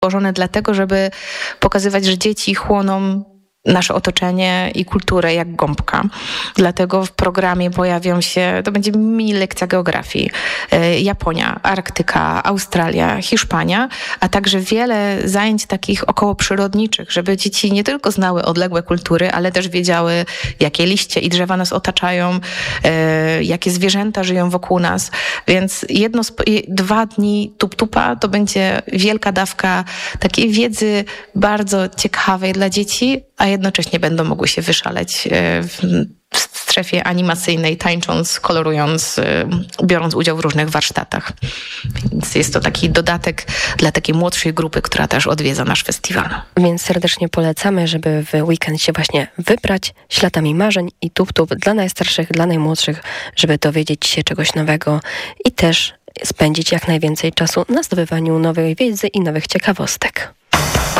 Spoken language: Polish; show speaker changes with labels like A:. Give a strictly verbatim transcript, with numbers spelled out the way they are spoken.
A: stworzone dlatego, żeby pokazywać, że dzieci chłoną nasze otoczenie i kulturę jak gąbka. Dlatego w programie pojawią się, to będzie mini lekcja geografii, Japonia, Arktyka, Australia, Hiszpania, a także wiele zajęć takich okołoprzyrodniczych, żeby dzieci nie tylko znały odległe kultury, ale też wiedziały, jakie liście i drzewa nas otaczają, jakie zwierzęta żyją wokół nas. Więc jedno, dwa dni tup-tupa to będzie wielka dawka takiej wiedzy bardzo ciekawej dla dzieci, a jednocześnie będą mogły się wyszaleć w strefie animacyjnej, tańcząc, kolorując, biorąc udział w różnych warsztatach. Więc jest to taki dodatek dla takiej młodszej grupy, która też odwiedza nasz festiwal.
B: Więc serdecznie polecamy, żeby w weekend się właśnie wybrać śladami marzeń i tup-tup dla najstarszych, dla najmłodszych, żeby dowiedzieć się czegoś nowego i też spędzić jak najwięcej czasu na zdobywaniu nowej wiedzy i nowych ciekawostek.